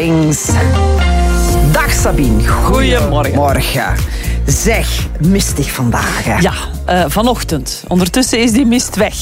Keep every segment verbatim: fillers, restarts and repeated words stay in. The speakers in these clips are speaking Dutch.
Dag Sabine. Goedemorgen. Morgen. Zeg, mistig vandaag. Hè? Ja, uh, vanochtend. Ondertussen is die mist weg.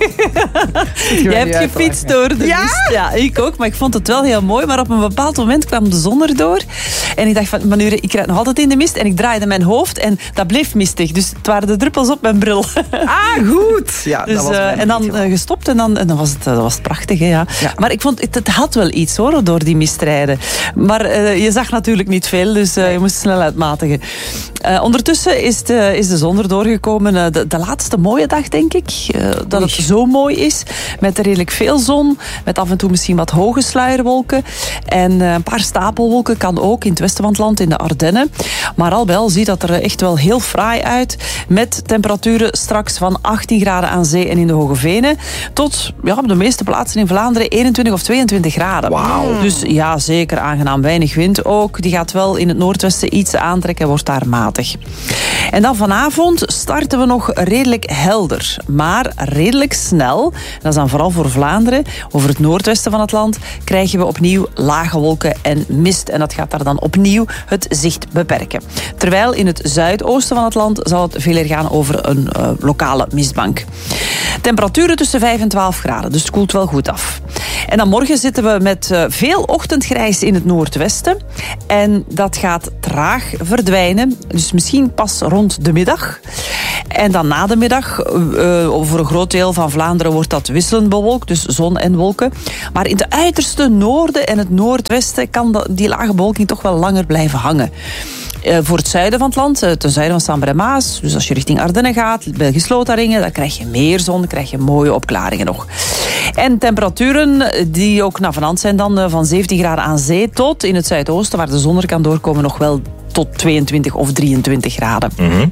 Jij hebt gefietst door de ja? mist. Ja, ik ook. Maar ik vond het wel heel mooi. Maar op een bepaald moment kwam de zon erdoor. En ik dacht van, maar nu, ik rijd nog altijd in de mist. En ik draaide mijn hoofd en dat bleef mistig. Dus het waren de druppels op mijn bril. Ah, goed. Ja, dus, dat was uh, en dan uh, gestopt en dan, en dan was het, uh, dat was het prachtig. Hè, ja. Ja. Maar ik vond, het, het had wel iets hoor, door die mistrijden. Maar uh, je zag natuurlijk niet veel. Dus uh, je moest snel uitmatigen. Uh, ondertussen is de, is de zon erdoor gekomen. Uh, de, de laatste mooie dag, denk ik. Uh, dat het zo mooi is. Met redelijk veel zon. Met af en toe misschien wat hoge sluierwolken. En uh, een paar stapelwolken kan ook in het westen van het land, in de Ardennen. Maar al bij al ziet dat er echt wel heel fraai uit. Met temperaturen straks van achttien graden aan zee en in de Hoge Venen. Tot ja, op de meeste plaatsen in Vlaanderen eenentwintig of tweeëntwintig graden. Wauw. Dus ja, zeker aangenaam. Weinig wind ook. Die gaat wel in het noordwesten iets aantrekken en wordt daar matig. En dan vanavond starten we nog redelijk helder, maar redelijk snel. Dat is dan vooral voor Vlaanderen. Over het noordwesten van het land krijgen we opnieuw lage wolken en mist. En dat gaat daar dan opnieuw het zicht beperken. Terwijl in het zuidoosten van het land zal het veel eer gaan over een uh, lokale mistbank. Temperaturen tussen vijf en twaalf graden, dus het koelt wel goed af. En dan morgen zitten we met uh, veel ochtendgrijs in het noordwesten. En dat gaat traag verdwijnen. Dus misschien pas rond de middag. En dan na de middag, uh, voor een groot deel van Vlaanderen wordt dat wisselend bewolkt. Dus zon en wolken. Maar in het uiterste noorden en het noordwesten kan de, die lage bewolking toch wel langer blijven hangen. Uh, voor het zuiden van het land, uh, ten zuiden van Sambre en Maas, dus als je richting Ardennen gaat, Belgisch-Lotharingen, dan krijg je meer zon, dan krijg je mooie opklaringen nog. En temperaturen die ook navenant zijn dan uh, van zeventien graden aan zee tot in het zuidoosten, waar de zon er kan doorkomen, nog wel tot tweeëntwintig of drieëntwintig graden. Mm-hmm.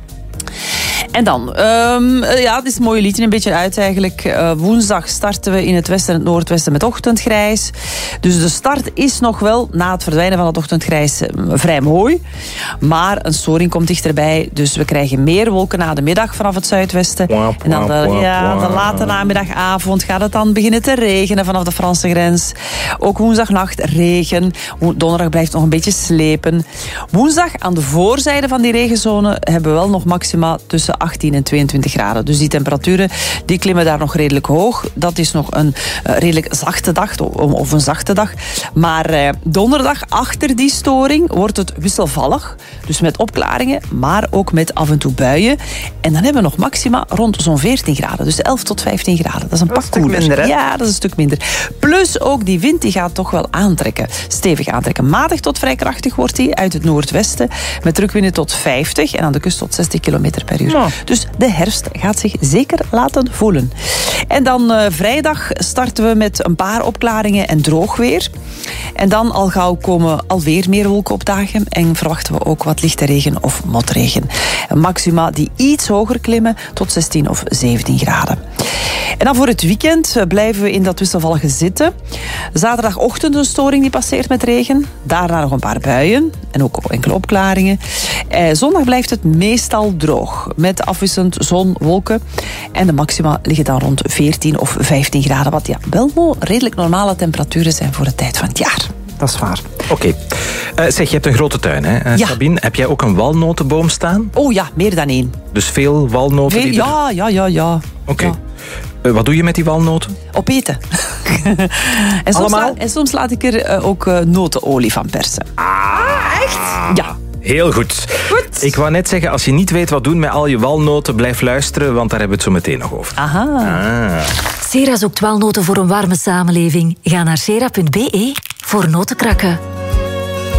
En dan, um, ja, het is een mooie liedje een beetje uit eigenlijk. Uh, woensdag starten we in het westen en het noordwesten met ochtendgrijs. Dus de start is nog wel, na het verdwijnen van het ochtendgrijs, uh, vrij mooi. Maar een storing komt dichterbij. Dus we krijgen meer wolken na de middag vanaf het zuidwesten. Wap, en dan de, wap, ja, de late namiddagavond gaat het dan beginnen te regenen vanaf de Franse grens. Ook woensdagnacht regen. Donderdag blijft nog een beetje slepen. Woensdag aan de voorzijde van die regenzone hebben we wel nog maxima tussen achttien en tweeëntwintig graden. Dus die temperaturen die klimmen daar nog redelijk hoog. Dat is nog een uh, redelijk zachte dag, of een zachte dag. Maar uh, donderdag, achter die storing, wordt het wisselvallig. Dus met opklaringen, maar ook met af en toe buien. En dan hebben we nog maxima rond zo'n veertien graden. Dus elf tot vijftien graden. Dat is een dat pak koeler. Minder, hè? Ja, dat is een stuk minder. Plus ook die wind die gaat toch wel aantrekken. Stevig aantrekken. Matig tot vrij krachtig wordt die uit het noordwesten. Met drukwinden tot vijftig en aan de kust tot zestig kilometer per uur. Ja. Dus de herfst gaat zich zeker laten voelen. En dan uh, vrijdag starten we met een paar opklaringen en droog weer. En dan al gauw komen alweer meer wolken opdagen. En verwachten we ook wat lichte regen of motregen. Maxima die iets hoger klimmen tot zestien of zeventien graden. En dan voor het weekend blijven we in dat wisselvallige zitten. Zaterdagochtend een storing die passeert met regen. Daarna nog een paar buien. En ook enkele opklaringen. Eh, zondag blijft het meestal droog. Met afwisselend zon, wolken. En de maxima liggen dan rond veertien of vijftien graden. Wat ja, wel redelijk normale temperaturen zijn voor de tijd van het jaar. Dat is waar. Oké. Okay. Uh, zeg, je hebt een grote tuin, hè, uh, ja. Sabine? Heb jij ook een walnotenboom staan? Oh ja, meer dan één. Dus veel walnoten? Veel, die er... Ja, ja, ja, ja. Oké. Okay. Ja. Uh, wat doe je met die walnoten? Opeten. en, soms Allemaal? la- en soms laat ik er uh, ook uh, notenolie van persen. Ah, echt? Ja. Heel goed. Goed. Ik wou net zeggen, als je niet weet wat doen met al je walnoten, blijf luisteren, want daar hebben we het zo meteen nog over. Aha. Ah. Sera zoekt walnoten voor een warme samenleving. Ga naar sera punt be voor notenkrakken.